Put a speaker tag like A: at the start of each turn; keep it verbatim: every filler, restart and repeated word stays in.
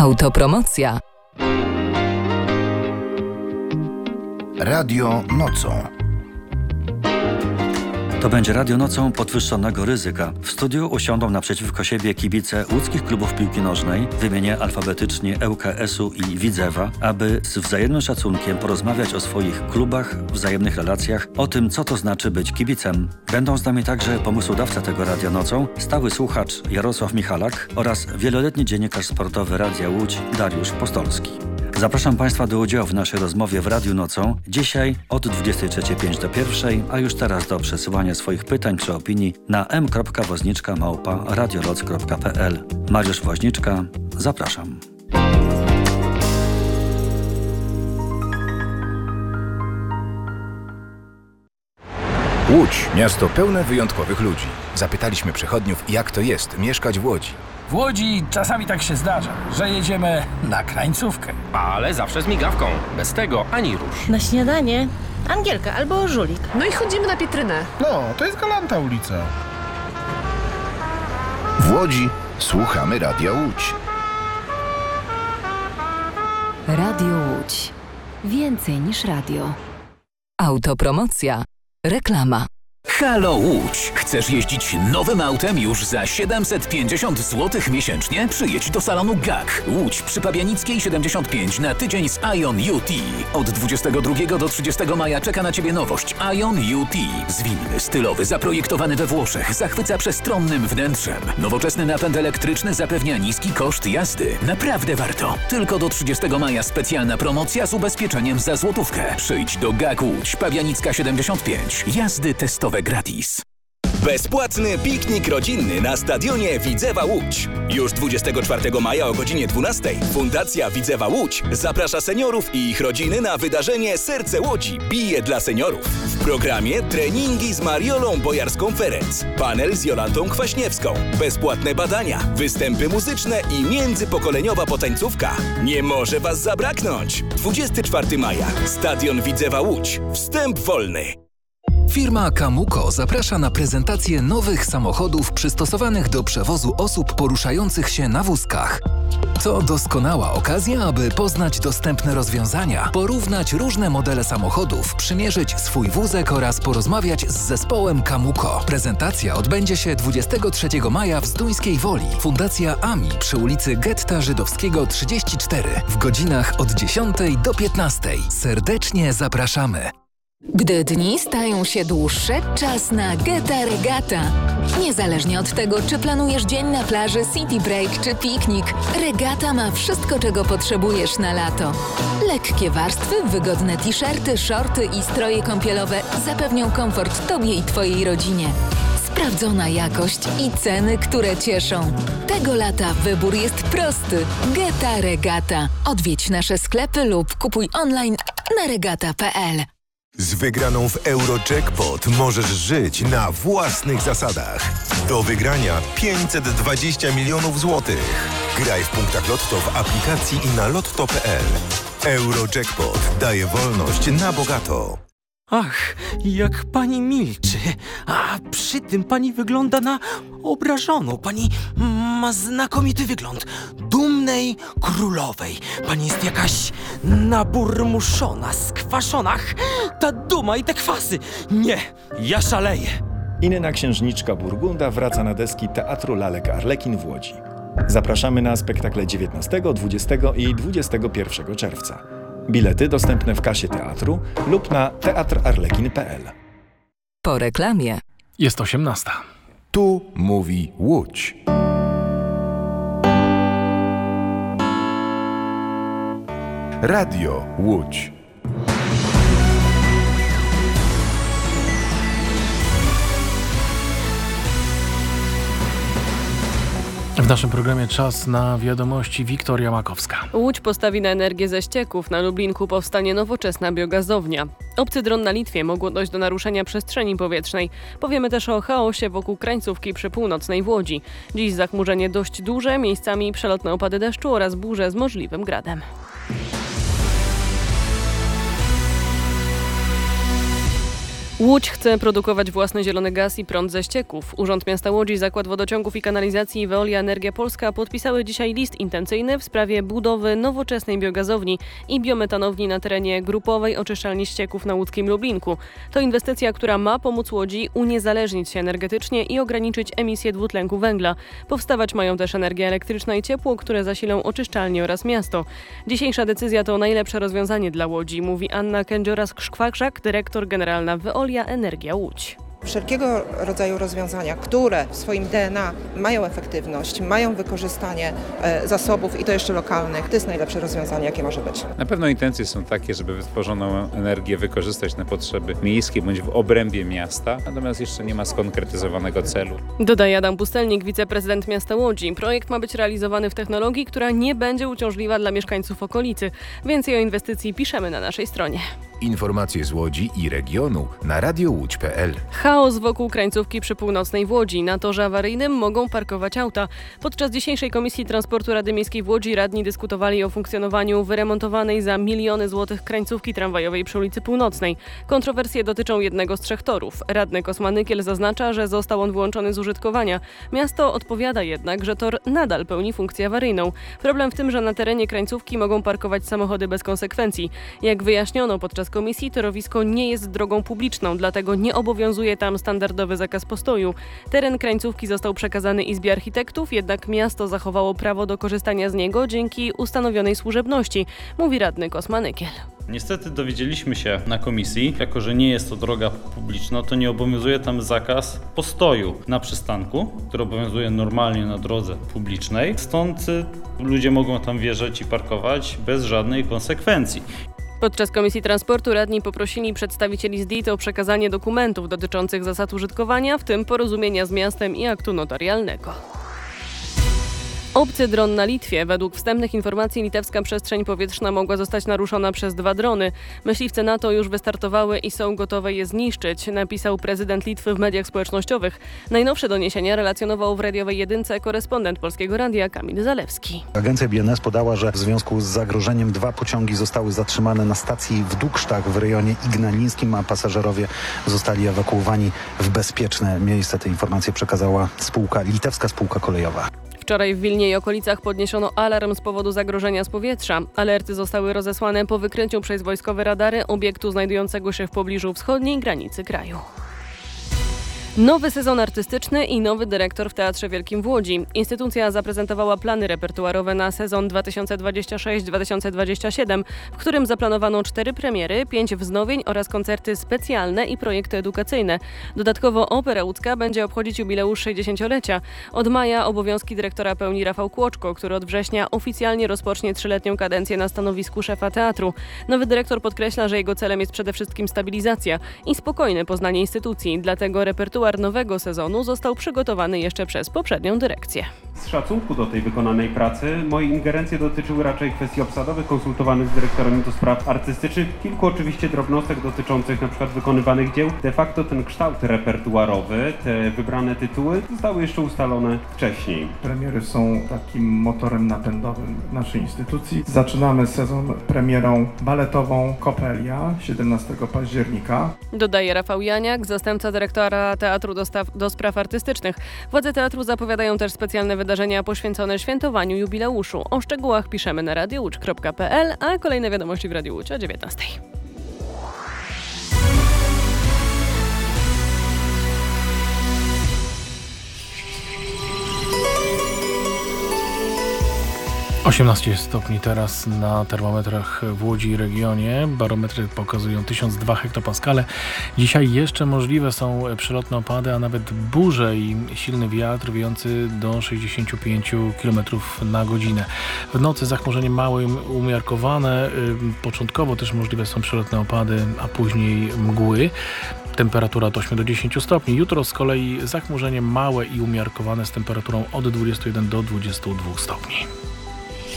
A: Autopromocja.
B: Radio nocą.
C: To będzie Radio Nocą podwyższonego ryzyka. W studiu usiądą naprzeciwko siebie kibice łódzkich klubów piłki nożnej, wymienię alfabetycznie Ł K S-u i Widzewa, aby z wzajemnym szacunkiem porozmawiać o swoich klubach, wzajemnych relacjach, o tym, co to znaczy być kibicem. Będą z nami także pomysłodawca tego Radio Nocą, stały słuchacz Jarosław Michalak oraz wieloletni dziennikarz sportowy Radia Łódź Dariusz Postolski. Zapraszam Państwa do udziału w naszej rozmowie w Radiu Nocą. Dzisiaj od dwudziestej trzeciej pięć do pierwszej, a już teraz do przesyłania swoich pytań czy opinii na m kropka woźniczka małpa radioloc kropka p l. Mariusz Woźniczka, zapraszam.
B: Łódź. Miasto pełne wyjątkowych ludzi. Zapytaliśmy przechodniów, jak to jest mieszkać w Łodzi.
D: W Łodzi czasami tak się zdarza, że jedziemy na krańcówkę.
E: Ale zawsze z migawką. Bez tego ani rusz.
F: Na śniadanie Angielka albo Żulik.
G: No i chodzimy na Pietrynę.
H: No, to jest Galanta ulica.
B: W Łodzi słuchamy Radia Łódź.
A: Radio Łódź. Więcej niż radio. Autopromocja. Reklama.
I: Halo Łódź! Chcesz jeździć nowym autem już za siedemset pięćdziesiąt złotych miesięcznie? Przyjedź do salonu G A K. Łódź przy Pabianickiej siedemdziesiąt pięć na tydzień z Ion U T. Od dwudziestego drugiego do trzydziestego maja czeka na Ciebie nowość Ion U T. Zwinny, stylowy, zaprojektowany we Włoszech, zachwyca przestronnym wnętrzem. Nowoczesny napęd elektryczny zapewnia niski koszt jazdy. Naprawdę warto. Tylko do trzydziestego maja specjalna promocja z ubezpieczeniem za złotówkę. Przyjdź do G A K Łódź, Pabianicka siedemdziesiąt pięć. Jazdy testowe gratis.
J: Bezpłatny piknik rodzinny na stadionie Widzewa Łódź. Już dwudziestego czwartego maja o godzinie dwunastej Fundacja Widzewa Łódź zaprasza seniorów i ich rodziny na wydarzenie Serce Łodzi bije dla seniorów. W programie treningi z Mariolą Bojarską-Ferenc, panel z Jolantą Kwaśniewską, bezpłatne badania, występy muzyczne i międzypokoleniowa potańcówka. Nie może Was zabraknąć! dwudziestego czwartego maja Stadion Widzewa Łódź. Wstęp wolny.
K: Firma Kamuko zaprasza na prezentację nowych samochodów przystosowanych do przewozu osób poruszających się na wózkach. To doskonała okazja, aby poznać dostępne rozwiązania, porównać różne modele samochodów, przymierzyć swój wózek oraz porozmawiać z zespołem Kamuko. Prezentacja odbędzie się dwudziestego trzeciego maja w Zduńskiej Woli. Fundacja A M I przy ulicy Getta Żydowskiego trzydzieści cztery w godzinach od dziesiątej do piętnastej. Serdecznie zapraszamy.
A: Gdy dni stają się dłuższe, czas na Geta Regata. Niezależnie od tego, czy planujesz dzień na plaży, city break czy piknik, Regata ma wszystko, czego potrzebujesz na lato. Lekkie warstwy, wygodne t-shirty, shorty i stroje kąpielowe zapewnią komfort Tobie i Twojej rodzinie. Sprawdzona jakość i ceny, które cieszą. Tego lata wybór jest prosty. Geta Regata. Odwiedź nasze sklepy lub kupuj online na regata kropka p l.
L: Z wygraną w Eurojackpot możesz żyć na własnych zasadach. Do wygrania pięćset dwadzieścia milionów złotych. Graj w punktach Lotto w aplikacji i na lotto kropka p l. Eurojackpot daje wolność na bogato.
M: Ach, jak pani milczy, a przy tym pani wygląda na obrażoną. Pani ma znakomity wygląd dumnej królowej. Pani jest jakaś naburmuszona, skwaszona. Ach, ta duma i te kwasy. Nie, ja szaleję.
N: Inna księżniczka Burgunda wraca na deski Teatru Lalek Arlekin w Łodzi. Zapraszamy na spektakle dziewiętnastego, dwudziestego i dwudziestego pierwszego czerwca. Bilety dostępne w kasie teatru lub na teatr arlekin kropka p l.
A: Po reklamie.
O: Jest osiemnasta.
B: Tu mówi Łódź. Radio Łódź.
O: W naszym programie czas na wiadomości. Wiktoria Makowska.
G: Łódź postawi na energię ze ścieków. Na Lublinku powstanie nowoczesna biogazownia. Obcy dron na Litwie mogło dojść do naruszenia przestrzeni powietrznej. Powiemy też o chaosie wokół krańcówki przy północnej w Łodzi. Dziś zachmurzenie dość duże, miejscami przelotne opady deszczu oraz burze z możliwym gradem. Łódź chce produkować własny zielony gaz i prąd ze ścieków. Urząd Miasta Łodzi, Zakład Wodociągów i Kanalizacji i Veolia Energia Polska podpisały dzisiaj list intencyjny w sprawie budowy nowoczesnej biogazowni i biometanowni na terenie grupowej oczyszczalni ścieków na łódzkim Lublinku. To inwestycja, która ma pomóc Łodzi uniezależnić się energetycznie i ograniczyć emisję dwutlenku węgla. Powstawać mają też energia elektryczna i ciepło, które zasilą oczyszczalnie oraz miasto. Dzisiejsza decyzja to najlepsze rozwiązanie dla Łodzi, mówi Anna Kędzioras-Szkwarzak, dyrektor generalna Veolia Energia Łódź.
P: Wszelkiego rodzaju rozwiązania, które w swoim D N A mają efektywność, mają wykorzystanie e, zasobów i to jeszcze lokalnych, to jest najlepsze rozwiązanie, jakie może być.
Q: Na pewno intencje są takie, żeby wytworzoną energię wykorzystać na potrzeby miejskie bądź w obrębie miasta, natomiast jeszcze nie ma skonkretyzowanego celu.
G: Dodaje Adam Pustelnik, wiceprezydent miasta Łodzi. Projekt ma być realizowany w technologii, która nie będzie uciążliwa dla mieszkańców okolicy. Więcej o inwestycji piszemy na naszej stronie.
B: Informacje z Łodzi i regionu na radio łódź kropka p l.
G: Chaos wokół krańcówki przy północnej w Łodzi. Na torze awaryjnym mogą parkować auta. Podczas dzisiejszej Komisji Transportu Rady Miejskiej w Łodzi radni dyskutowali o funkcjonowaniu wyremontowanej za miliony złotych krańcówki tramwajowej przy ulicy Północnej. Kontrowersje dotyczą jednego z trzech torów. Radny Kosmanykiel zaznacza, że został on wyłączony z użytkowania. Miasto odpowiada jednak, że tor nadal pełni funkcję awaryjną. Problem w tym, że na terenie krańcówki mogą parkować samochody bez konsekwencji. Jak wyjaśniono podczas komisji, torowisko nie jest drogą publiczną, dlatego nie obowiązuje tam standardowy zakaz postoju. Teren krańcówki został przekazany Izbie Architektów, jednak miasto zachowało prawo do korzystania z niego dzięki ustanowionej służebności, mówi radny Kosmanykiel.
R: Niestety dowiedzieliśmy się na komisji, jako że nie jest to droga publiczna, to nie obowiązuje tam zakaz postoju na przystanku, który obowiązuje normalnie na drodze publicznej. Stąd ludzie mogą tam wjeżdżać i parkować bez żadnej konsekwencji.
G: Podczas Komisji Transportu radni poprosili przedstawicieli Z D I T o przekazanie dokumentów dotyczących zasad użytkowania, w tym porozumienia z miastem i aktu notarialnego. Obcy dron na Litwie. Według wstępnych informacji litewska przestrzeń powietrzna mogła zostać naruszona przez dwa drony. Myśliwce NATO już wystartowały i są gotowe je zniszczyć, napisał prezydent Litwy w mediach społecznościowych. Najnowsze doniesienia relacjonował w radiowej jedynce korespondent Polskiego Radia Kamil Zalewski.
S: Agencja B N S podała, że w związku z zagrożeniem dwa pociągi zostały zatrzymane na stacji w Duksztach w rejonie ignalińskim, a pasażerowie zostali ewakuowani w bezpieczne miejsce. Te informacje przekazała spółka, litewska spółka kolejowa.
G: Wczoraj w Wilnie i okolicach podniesiono alarm z powodu zagrożenia z powietrza. Alerty zostały rozesłane po wykryciu przez wojskowe radary obiektu znajdującego się w pobliżu wschodniej granicy kraju. Nowy sezon artystyczny i nowy dyrektor w Teatrze Wielkim w Łodzi. Instytucja zaprezentowała plany repertuarowe na sezon dwa tysiące dwudziesty szósty do dwa tysiące dwudziestego siódmego, w którym zaplanowano cztery premiery, pięć wznowień oraz koncerty specjalne i projekty edukacyjne. Dodatkowo Opera Łódzka będzie obchodzić jubileusz sześćdziesięciolecia. Od maja obowiązki dyrektora pełni Rafał Kłoczko, który od września oficjalnie rozpocznie trzyletnią kadencję na stanowisku szefa teatru. Nowy dyrektor podkreśla, że jego celem jest przede wszystkim stabilizacja i spokojne poznanie instytucji, dlatego repertuar nowego sezonu został przygotowany jeszcze przez poprzednią dyrekcję.
T: Z szacunku do tej wykonanej pracy moje ingerencje dotyczyły raczej kwestii obsadowych konsultowanych z dyrektorem do spraw artystycznych, kilku oczywiście drobnostek dotyczących np. wykonywanych dzieł. De facto ten kształt repertuarowy, te wybrane tytuły zostały jeszcze ustalone wcześniej.
H: Premiery są takim motorem napędowym naszej instytucji. Zaczynamy sezon premierą baletową Kopelia siedemnastego października.
G: Dodaje Rafał Janiak, zastępca dyrektora Teatru do, staw, do Spraw Artystycznych. Władze teatru zapowiadają też specjalne wydarzenia poświęcone świętowaniu jubileuszu. O szczegółach piszemy na radio łódź kropka p l, a kolejne wiadomości w Radiu Łódź o dziewiętnastej.
O: osiemnaście stopni teraz na termometrach w Łodzi i regionie. Barometry pokazują tysiąc dwa hektopaskale. Dzisiaj jeszcze możliwe są przelotne opady, a nawet burze i silny wiatr wiejący do sześćdziesiąt pięć kilometrów na godzinę. W nocy zachmurzenie małe i umiarkowane. Początkowo też możliwe są przelotne opady, a później mgły. Temperatura od ośmiu do dziesięciu stopni. Jutro z kolei zachmurzenie małe i umiarkowane z temperaturą od dwudziestu jeden do dwudziestu dwóch stopni.